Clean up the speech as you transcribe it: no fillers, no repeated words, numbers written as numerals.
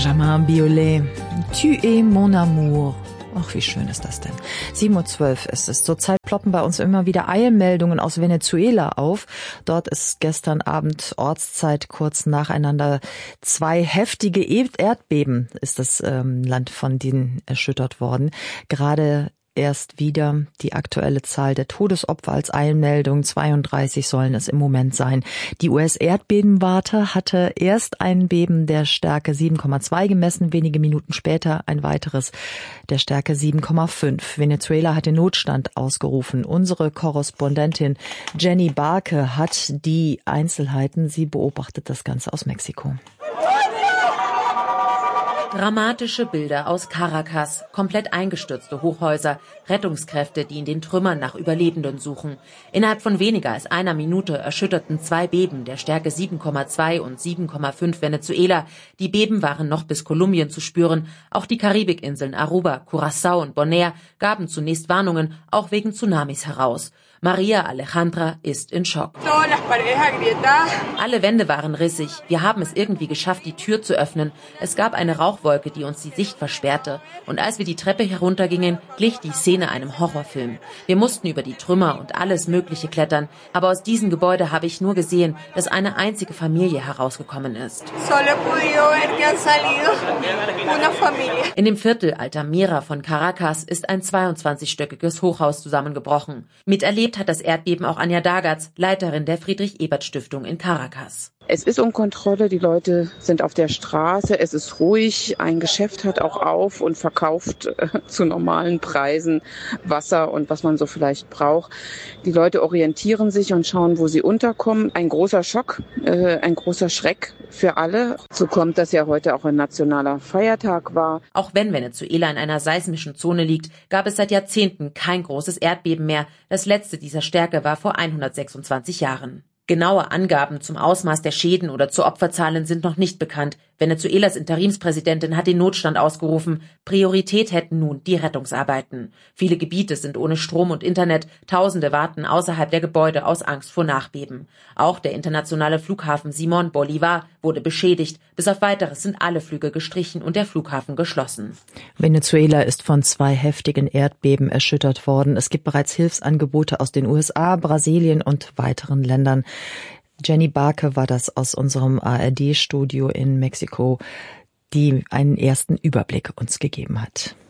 Benjamin Biolay, Tu es mon amour. Ach, wie schön ist das denn? 7:12 Uhr ist es. Zurzeit ploppen bei uns immer wieder Eilmeldungen aus Venezuela auf. Dort ist gestern Abend Ortszeit kurz nacheinander 2 heftige Erdbeben ist das Land von denen erschüttert worden. Gerade erst wieder die aktuelle Zahl der Todesopfer als Eilmeldung. 32 sollen es im Moment sein. Die US-Erdbebenwarte hatte erst ein Beben der Stärke 7,2 gemessen, wenige Minuten später ein weiteres der Stärke 7,5. Venezuela hat den Notstand ausgerufen. Unsere Korrespondentin Jenny Barke hat die Einzelheiten. Sie beobachtet das Ganze aus Mexiko. Dramatische Bilder aus Caracas, komplett eingestürzte Hochhäuser, Rettungskräfte, die in den Trümmern nach Überlebenden suchen. Innerhalb von weniger als einer Minute erschütterten 2 Beben der Stärke 7,2 und 7,5 Venezuela. Die Beben waren noch bis Kolumbien zu spüren. Auch die Karibikinseln Aruba, Curaçao und Bonaire gaben zunächst Warnungen, auch wegen Tsunamis heraus. Maria Alejandra ist in Schock. Alle Wände waren rissig. Wir haben es irgendwie geschafft, die Tür zu öffnen. Es gab eine Rauchwolke, die uns die Sicht versperrte. Und als wir die Treppe heruntergingen, glich die Szene einem Horrorfilm. Wir mussten über die Trümmer und alles Mögliche klettern. Aber aus diesem Gebäude habe ich nur gesehen, dass eine einzige Familie herausgekommen ist. In dem Viertel Altamira von Caracas ist ein 22-stöckiges Hochhaus zusammengebrochen. Miterlebt hat das Erdbeben auch Anja Dagatz, Leiterin der Friedrich-Ebert-Stiftung in Caracas. Es ist um Kontrolle, die Leute sind auf der Straße, es ist ruhig, ein Geschäft hat auch auf und verkauft zu normalen Preisen Wasser und was man so vielleicht braucht. Die Leute orientieren sich und schauen, wo sie unterkommen. Ein großer Schock, ein großer Schreck für alle. So kommt, dass ja heute auch ein nationaler Feiertag war. Auch wenn Venezuela in einer seismischen Zone liegt, gab es seit Jahrzehnten kein großes Erdbeben mehr. Das letzte dieser Stärke war vor 126 Jahren. Genaue Angaben zum Ausmaß der Schäden oder zu Opferzahlen sind noch nicht bekannt. Venezuelas Interimspräsidentin hat den Notstand ausgerufen. Priorität hätten nun die Rettungsarbeiten. Viele Gebiete sind ohne Strom und Internet. Tausende warten außerhalb der Gebäude aus Angst vor Nachbeben. Auch der internationale Flughafen Simón Bolívar wurde beschädigt. Bis auf Weiteres sind alle Flüge gestrichen und der Flughafen geschlossen. Venezuela ist von 2 heftigen Erdbeben erschüttert worden. Es gibt bereits Hilfsangebote aus den USA, Brasilien und weiteren Ländern. Jenny Barke war das aus unserem ARD-Studio in Mexiko, die einen ersten Überblick uns gegeben hat.